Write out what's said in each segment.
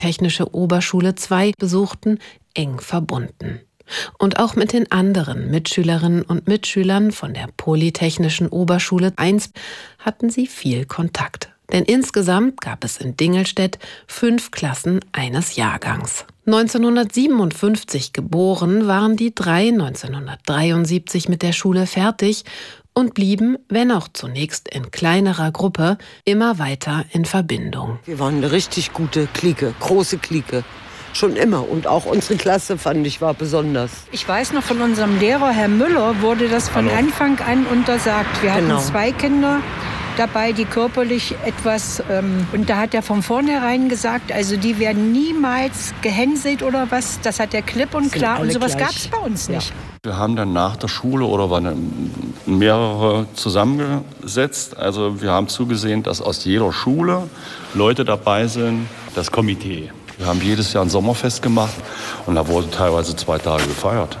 Technische Oberschule II besuchten, eng verbunden. Und auch mit den anderen Mitschülerinnen und Mitschülern von der Polytechnischen Oberschule I hatten sie viel Kontakt. Denn insgesamt gab es in Dingelstädt 5 Klassen eines Jahrgangs. 1957 geboren waren die 3 1973 mit der Schule fertig und blieben, wenn auch zunächst in kleinerer Gruppe, immer weiter in Verbindung. Wir waren eine richtig gute Clique, große Clique. Schon immer. Und auch unsere Klasse, fand ich, war besonders. Ich weiß noch, von unserem Lehrer, Herr Müller, wurde das von Anfang an untersagt. Wir hatten 2 Kinder dabei, die körperlich etwas... und da hat er von vornherein gesagt, also die werden niemals gehänselt oder was. Das hat er klipp und klar. Und sowas gab es bei uns nicht. Wir haben dann nach der Schule waren mehrere zusammengesetzt. Also wir haben zugesehen, dass aus jeder Schule Leute dabei sind. Das Komitee. Wir haben jedes Jahr ein Sommerfest gemacht und da wurde teilweise 2 Tage gefeiert.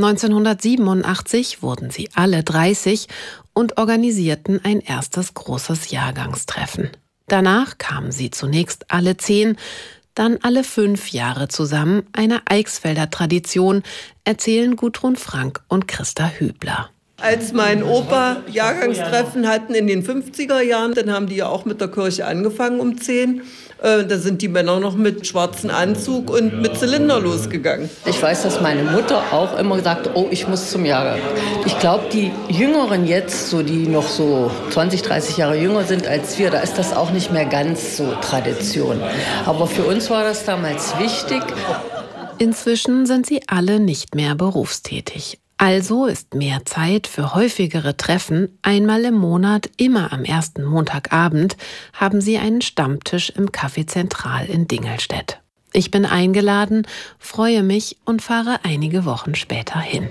1987 wurden sie alle 30 und organisierten ein erstes großes Jahrgangstreffen. Danach kamen sie zunächst alle 10, dann alle 5 Jahre zusammen, eine Eichsfelder Tradition, erzählen Gudrun Frank und Christa Hübler. Als mein Opa Jahrgangstreffen hatten in den 50er Jahren, dann haben die ja auch mit der Kirche angefangen um 10. Da sind die Männer noch mit schwarzem Anzug und mit Zylinder losgegangen. Ich weiß, dass meine Mutter auch immer gesagt hat, oh, ich muss zum Jahrgang. Ich glaube, die Jüngeren jetzt, so die noch so 20, 30 Jahre jünger sind als wir, da ist das auch nicht mehr ganz so Tradition. Aber für uns war das damals wichtig. Inzwischen sind sie alle nicht mehr berufstätig. Also ist mehr Zeit für häufigere Treffen. Einmal im Monat, immer am ersten Montagabend, haben sie einen Stammtisch im Café Zentral in Dingelstädt. Ich bin eingeladen, freue mich und fahre einige Wochen später hin.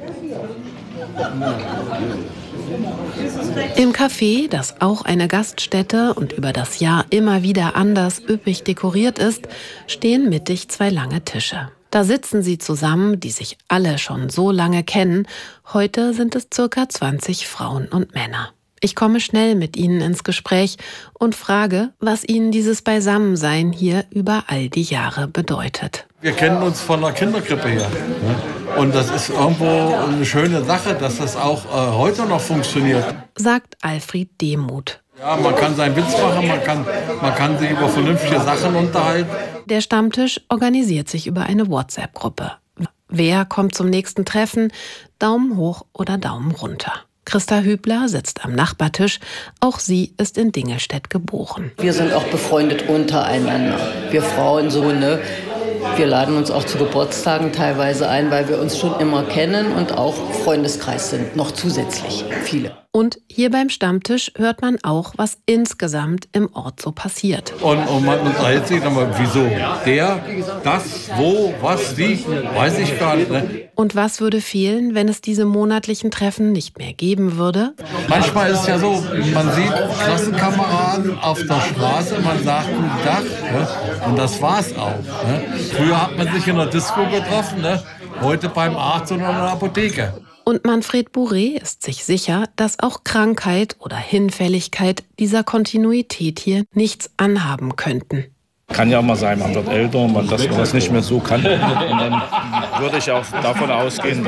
Im Café, das auch eine Gaststätte und über das Jahr immer wieder anders üppig dekoriert ist, stehen mittig 2 lange Tische. Da sitzen sie zusammen, die sich alle schon so lange kennen. Heute sind es ca. 20 Frauen und Männer. Ich komme schnell mit ihnen ins Gespräch und frage, was ihnen dieses Beisammensein hier über all die Jahre bedeutet. Wir kennen uns von der Kinderkrippe her. Und das ist irgendwo eine schöne Sache, dass das auch heute noch funktioniert. Sagt Alfred Demuth. Ja, man kann seinen Witz machen, man kann sich über vernünftige Sachen unterhalten. Der Stammtisch organisiert sich über eine WhatsApp-Gruppe. Wer kommt zum nächsten Treffen? Daumen hoch oder Daumen runter. Christa Hübler sitzt am Nachbartisch. Auch sie ist in Dingelstädt geboren. Wir sind auch befreundet untereinander. Wir Frauen so, ne? Wir laden uns auch zu Geburtstagen teilweise ein, weil wir uns schon immer kennen und auch Freundeskreis sind, noch zusätzlich viele. Und hier beim Stammtisch hört man auch, was insgesamt im Ort so passiert. Und man unterhält sich dann mal, wieso? Der, das, wo, was, wie, weiß ich gar nicht. Ne? Und was würde fehlen, wenn es diese monatlichen Treffen nicht mehr geben würde? Manchmal ist es ja so, man sieht Klassenkameraden auf der Straße, man sagt Guten Tag, ne? Und das war's auch. Ne? Früher hat man sich in der Disco getroffen, ne? Heute beim Arzt oder in der Apotheke. Und Manfred Bourret ist sich sicher, dass auch Krankheit oder Hinfälligkeit dieser Kontinuität hier nichts anhaben könnten. Kann ja auch mal sein, man wird älter, dass man das nicht mehr so kann. Und dann würde ich auch davon ausgehen,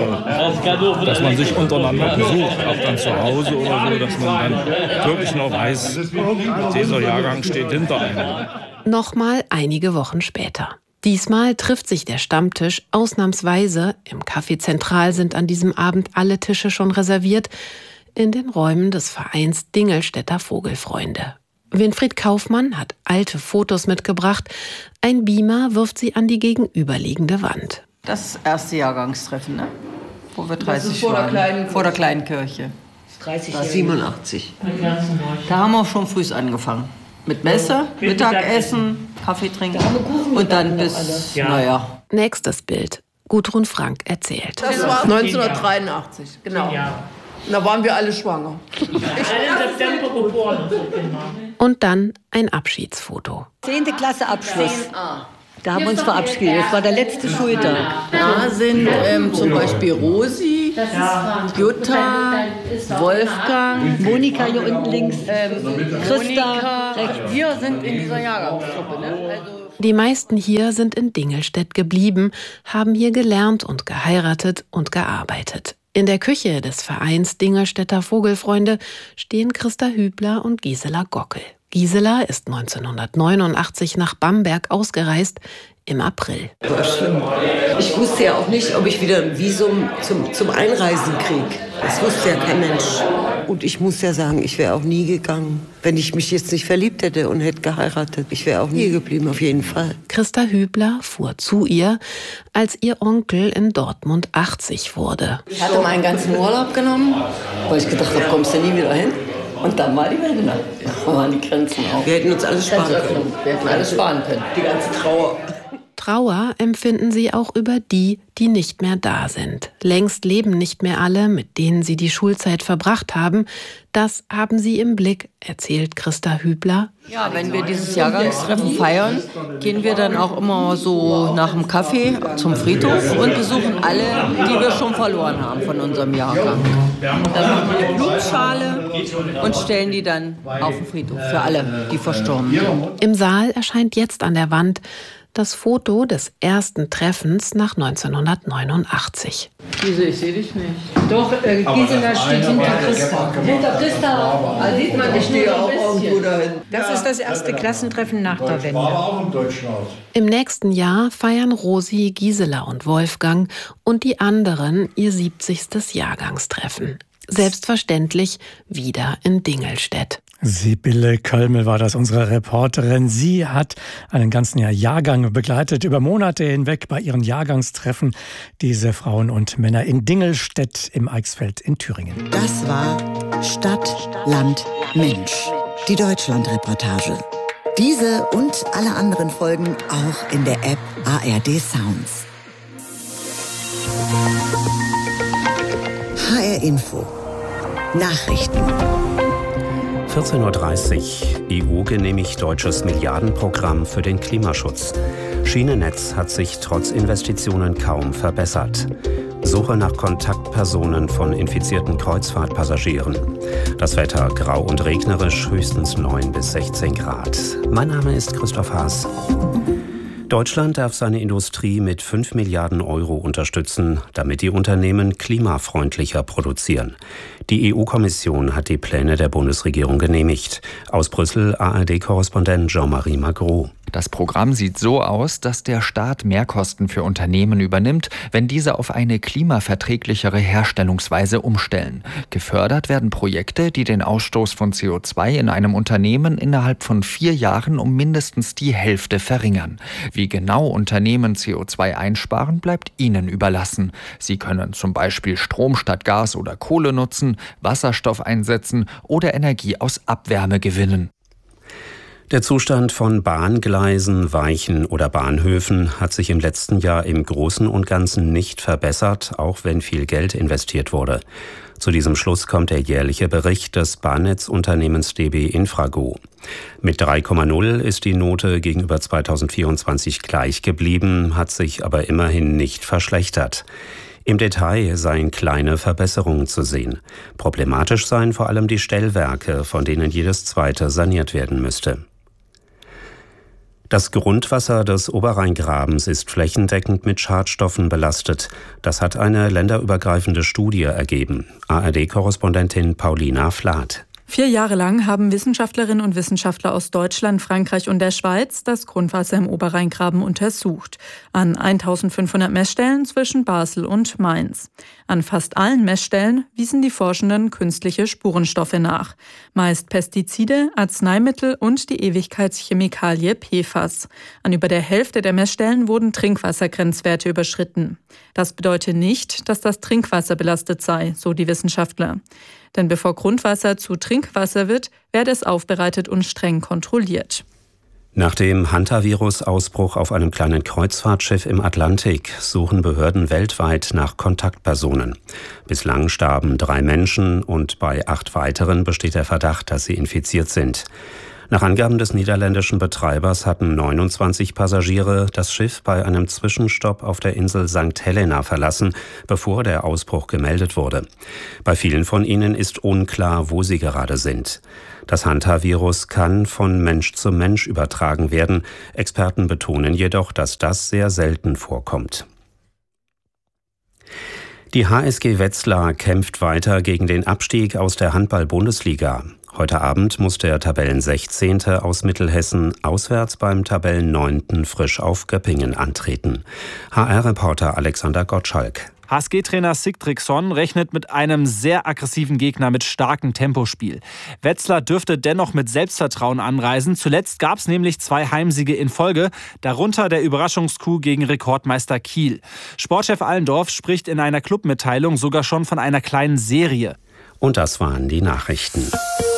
dass man sich untereinander besucht, auch dann zu Hause oder so, dass man dann wirklich noch weiß, dieser Jahrgang steht hinter einem. Nochmal einige Wochen später. Diesmal trifft sich der Stammtisch ausnahmsweise, im Café Zentral sind an diesem Abend alle Tische schon reserviert, in den Räumen des Vereins Dingelstädter Vogelfreunde. Winfried Kaufmann hat alte Fotos mitgebracht, ein Beamer wirft sie an die gegenüberliegende Wand. Das erste Jahrgangstreffen, ne? Wo wir 30 waren. Vor der kleinen Kirche. 87. Da haben wir schon früh angefangen. Mit Messe, Mittagessen, Kaffee trinken und dann bis, naja. Nächstes Bild. Gudrun Frank erzählt. Das war 1983, genau. Da waren wir alle schwanger. Ich bin im September geboren. Und dann ein Abschiedsfoto. 10. Klasse Abschluss. Da haben wir uns verabschiedet. Das war der letzte Schultag. Da sind zum Beispiel Rosi, Jutta, Wolfgang, Monika hier unten links, Christa. Wir sind in dieser Jahrgangsgruppe. Ne? Also Die meisten hier sind in Dingelstedt geblieben, haben hier gelernt und geheiratet und gearbeitet. In der Küche des Vereins Dingelstädter Vogelfreunde stehen Christa Hübler und Gisela Gockel. Gisela ist 1989 nach Bamberg ausgereist, im April. Das war schlimm. Ich wusste ja auch nicht, ob ich wieder ein Visum zum Einreisen kriege. Das wusste ja kein Mensch. Und ich muss ja sagen, ich wäre auch nie gegangen, wenn ich mich jetzt nicht verliebt hätte und hätte geheiratet. Ich wäre auch nie geblieben, auf jeden Fall. Christa Hübler fuhr zu ihr, als ihr Onkel in Dortmund 80 wurde. Ich hatte meinen ganzen Urlaub genommen, weil ich gedacht habe, kommst du nie wieder hin. Und dann war die Wende. Da waren die Grenzen auf. Wir hätten uns alles sparen können. Wir hätten alles sparen können. Die ganze Trauer. Trauer empfinden sie auch über die, die nicht mehr da sind. Längst leben nicht mehr alle, mit denen sie die Schulzeit verbracht haben. Das haben sie im Blick, erzählt Christa Hübler. Ja, wenn wir dieses Jahrgangstreffen feiern, gehen wir dann auch immer so nach dem Kaffee zum Friedhof und besuchen alle, die wir schon verloren haben von unserem Jahrgang. Dann machen wir eine Blumenschale und stellen die dann auf den Friedhof für alle, die verstorben sind. Im Saal erscheint jetzt an der Wand das Foto des ersten Treffens nach 1989. Gisela, ich sehe dich nicht. Doch, Gisela steht hinter Christa. Hinter Christa, da sieht man dich stehe auch irgendwo dahin. Das ist das erste Klassentreffen nach der Wende. Im nächsten Jahr feiern Rosi, Gisela und Wolfgang und die anderen ihr 70. Jahrgangstreffen. Selbstverständlich wieder in Dingelstedt. Sibylle Kölmel war das, unsere Reporterin. Sie hat einen ganzen Jahrgang begleitet, über Monate hinweg bei ihren Jahrgangstreffen, diese Frauen und Männer in Dingelstedt im Eichsfeld in Thüringen. Das war Stadt, Land, Mensch, die Deutschland-Reportage. Diese und alle anderen Folgen auch in der App ARD Sounds. HR Info. Nachrichten. 14.30 Uhr. EU genehmigt deutsches Milliardenprogramm für den Klimaschutz. Schienennetz hat sich trotz Investitionen kaum verbessert. Suche nach Kontaktpersonen von infizierten Kreuzfahrtpassagieren. Das Wetter grau und regnerisch, höchstens 9 bis 16 Grad. Mein Name ist Christoph Haas. Deutschland darf seine Industrie mit 5 Milliarden Euro unterstützen, damit die Unternehmen klimafreundlicher produzieren. Die EU-Kommission hat die Pläne der Bundesregierung genehmigt. Aus Brüssel ARD-Korrespondent Jean-Marie Magro. Das Programm sieht so aus, dass der Staat Mehrkosten für Unternehmen übernimmt, wenn diese auf eine klimaverträglichere Herstellungsweise umstellen. Gefördert werden Projekte, die den Ausstoß von CO2 in einem Unternehmen innerhalb von 4 Jahren um mindestens die Hälfte verringern. Wie genau Unternehmen CO2 einsparen, bleibt ihnen überlassen. Sie können zum Beispiel Strom statt Gas oder Kohle nutzen, Wasserstoff einsetzen oder Energie aus Abwärme gewinnen. Der Zustand von Bahngleisen, Weichen oder Bahnhöfen hat sich im letzten Jahr im Großen und Ganzen nicht verbessert, auch wenn viel Geld investiert wurde. Zu diesem Schluss kommt der jährliche Bericht des Bahnetzunternehmens DB Infrago. Mit 3,0 ist die Note gegenüber 2024 gleich geblieben, hat sich aber immerhin nicht verschlechtert. Im Detail seien kleine Verbesserungen zu sehen. Problematisch seien vor allem die Stellwerke, von denen jedes zweite saniert werden müsste. Das Grundwasser des Oberrheingrabens ist flächendeckend mit Schadstoffen belastet. Das hat eine länderübergreifende Studie ergeben. ARD-Korrespondentin Paulina Flath. 4 Jahre lang haben Wissenschaftlerinnen und Wissenschaftler aus Deutschland, Frankreich und der Schweiz das Grundwasser im Oberrheingraben untersucht. An 1500 Messstellen zwischen Basel und Mainz. An fast allen Messstellen wiesen die Forschenden künstliche Spurenstoffe nach. Meist Pestizide, Arzneimittel und die Ewigkeitschemikalie PFAS. An über der Hälfte der Messstellen wurden Trinkwassergrenzwerte überschritten. Das bedeutet nicht, dass das Trinkwasser belastet sei, so die Wissenschaftler. Denn bevor Grundwasser zu Trinkwasser wird, werde es aufbereitet und streng kontrolliert. Nach dem Hantavirus-Ausbruch auf einem kleinen Kreuzfahrtschiff im Atlantik suchen Behörden weltweit nach Kontaktpersonen. Bislang starben 3 Menschen und bei 8 weiteren besteht der Verdacht, dass sie infiziert sind. Nach Angaben des niederländischen Betreibers hatten 29 Passagiere das Schiff bei einem Zwischenstopp auf der Insel St. Helena verlassen, bevor der Ausbruch gemeldet wurde. Bei vielen von ihnen ist unklar, wo sie gerade sind. Das Hantavirus kann von Mensch zu Mensch übertragen werden. Experten betonen jedoch, dass das sehr selten vorkommt. Die HSG Wetzlar kämpft weiter gegen den Abstieg aus der Handball-Bundesliga. Heute Abend muss der Tabellen-16. aus Mittelhessen auswärts beim Tabellen-9. Frisch auf Göppingen antreten. HR-Reporter Alexander Gottschalk. HSG-Trainer Sigtryggson rechnet mit einem sehr aggressiven Gegner mit starkem Tempospiel. Wetzlar dürfte dennoch mit Selbstvertrauen anreisen. Zuletzt gab es nämlich 2 Heimsiege in Folge, darunter der Überraschungscoup gegen Rekordmeister Kiel. Sportchef Allendorf spricht in einer Clubmitteilung sogar schon von einer kleinen Serie. Und das waren die Nachrichten.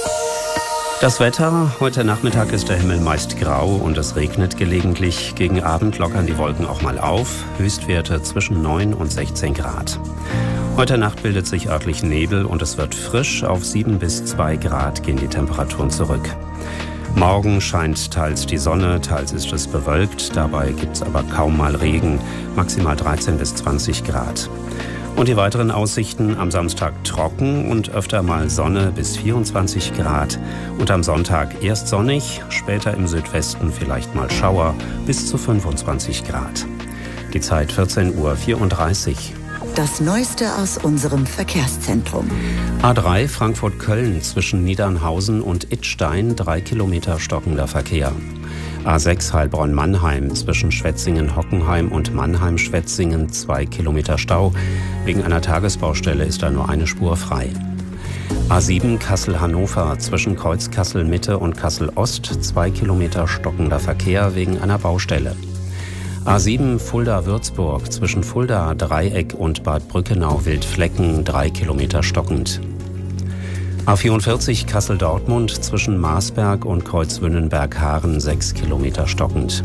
Das Wetter: Heute Nachmittag ist der Himmel meist grau und es regnet gelegentlich. Gegen Abend lockern die Wolken auch mal auf. Höchstwerte zwischen 9 und 16 Grad. Heute Nacht bildet sich örtlich Nebel und es wird frisch. Auf 7 bis 2 Grad gehen die Temperaturen zurück. Morgen scheint teils die Sonne, teils ist es bewölkt. Dabei gibt es aber kaum mal Regen. Maximal 13 bis 20 Grad. Und die weiteren Aussichten: am Samstag trocken und öfter mal Sonne bis 24 Grad. Und am Sonntag erst sonnig, später im Südwesten vielleicht mal Schauer bis zu 25 Grad. Die Zeit 14:34 Uhr. Das Neueste aus unserem Verkehrszentrum. A3 Frankfurt-Köln zwischen Niedernhausen und Idstein 3 Kilometer stockender Verkehr. A6 Heilbronn-Mannheim zwischen Schwetzingen-Hockenheim und Mannheim-Schwetzingen 2 Kilometer Stau. Wegen einer Tagesbaustelle ist da nur eine Spur frei. A7 Kassel-Hannover zwischen Kreuz Kassel-Mitte und Kassel-Ost 2 Kilometer stockender Verkehr wegen einer Baustelle. A7 Fulda-Würzburg zwischen Fulda, Dreieck und Bad Brückenau-Wildflecken 3 Kilometer stockend. A44 Kassel-Dortmund zwischen Marsberg und Kreuzwünnenberg-Haaren 6 Kilometer stockend.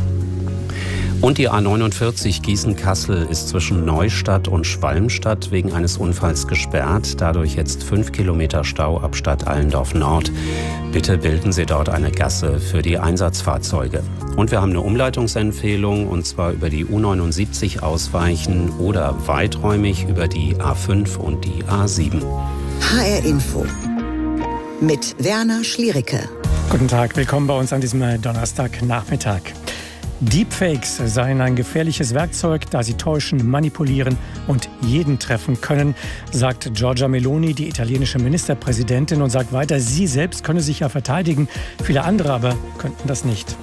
Und die A49 Gießen-Kassel ist zwischen Neustadt und Schwalmstadt wegen eines Unfalls gesperrt. Dadurch jetzt 5 Kilometer Stau ab Stadt Allendorf Nord. Bitte bilden Sie dort eine Gasse für die Einsatzfahrzeuge. Und wir haben eine Umleitungsempfehlung, und zwar über die U79 ausweichen oder weiträumig über die A5 und die A7. HR Info mit Werner Schliericke. Guten Tag, willkommen bei uns an diesem Donnerstagnachmittag. Deepfakes seien ein gefährliches Werkzeug, da sie täuschen, manipulieren und jeden treffen können, sagt Giorgia Meloni, die italienische Ministerpräsidentin, und sagt weiter, sie selbst könne sich ja verteidigen, viele andere aber könnten das nicht.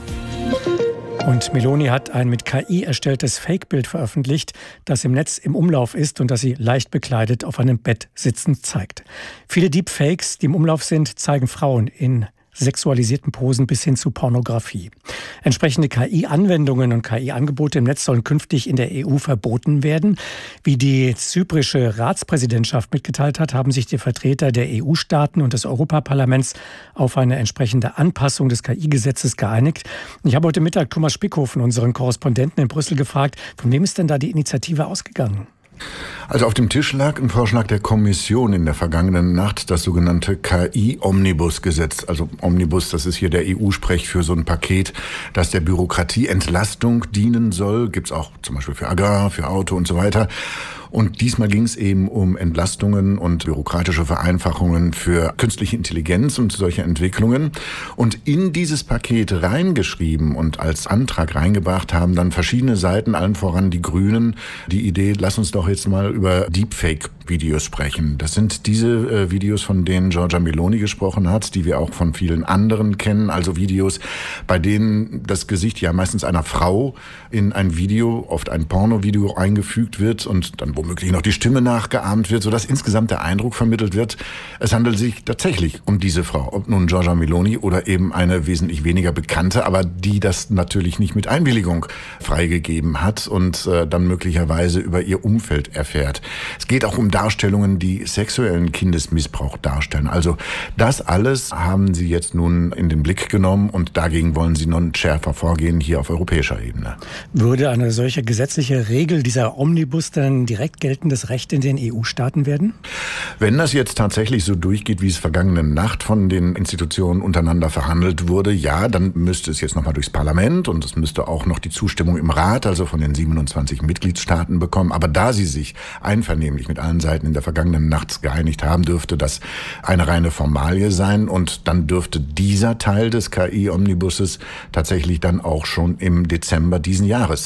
Und Meloni hat ein mit KI erstelltes Fake-Bild veröffentlicht, das im Netz im Umlauf ist und das sie leicht bekleidet auf einem Bett sitzend zeigt. Viele Deepfakes, die im Umlauf sind, zeigen Frauen in sexualisierten Posen bis hin zu Pornografie. Entsprechende KI-Anwendungen und KI-Angebote im Netz sollen künftig in der EU verboten werden. Wie die zyprische Ratspräsidentschaft mitgeteilt hat, haben sich die Vertreter der EU-Staaten und des Europaparlaments auf eine entsprechende Anpassung des KI-Gesetzes geeinigt. Ich habe heute Mittag Thomas Spickhofen, unseren Korrespondenten in Brüssel, gefragt, von wem ist denn da die Initiative ausgegangen? Also auf dem Tisch lag ein Vorschlag der Kommission in der vergangenen Nacht, das sogenannte KI-Omnibus-Gesetz. Also Omnibus, das ist hier der EU-Sprech für so ein Paket, das der Bürokratieentlastung dienen soll. Gibt's auch zum Beispiel für Agrar, für Auto und so weiter. Und diesmal ging es eben um Entlastungen und bürokratische Vereinfachungen für künstliche Intelligenz und solche Entwicklungen. Und in dieses Paket reingeschrieben und als Antrag reingebracht haben dann verschiedene Seiten, allen voran die Grünen, die Idee, lass uns doch jetzt mal über Deepfake-Videos sprechen. Das sind diese Videos, von denen Giorgia Meloni gesprochen hat, die wir auch von vielen anderen kennen. Also Videos, bei denen das Gesicht ja meistens einer Frau in ein Video, oft ein Pornovideo eingefügt wird und dann womöglich noch die Stimme nachgeahmt wird, sodass insgesamt der Eindruck vermittelt wird, es handelt sich tatsächlich um diese Frau. Ob nun Giorgia Meloni oder eben eine wesentlich weniger bekannte, aber die das natürlich nicht mit Einwilligung freigegeben hat und dann möglicherweise über ihr Umfeld erfährt. Es geht auch um Darstellungen, die sexuellen Kindesmissbrauch darstellen. Also das alles haben Sie jetzt nun in den Blick genommen und dagegen wollen Sie nun schärfer vorgehen hier auf europäischer Ebene. Würde eine solche gesetzliche Regel, dieser Omnibus, dann direkt geltendes Recht in den EU-Staaten werden? Wenn das jetzt tatsächlich so durchgeht, wie es vergangene Nacht von den Institutionen untereinander verhandelt wurde, ja, dann müsste es jetzt nochmal durchs Parlament und es müsste auch noch die Zustimmung im Rat, also von den 27 Mitgliedstaaten bekommen. Aber da sie sich einvernehmlich mit allen Seiten in der vergangenen Nacht geeinigt haben, dürfte das eine reine Formalie sein und dann dürfte dieser Teil des KI-Omnibuses tatsächlich dann auch schon im Dezember diesen Jahres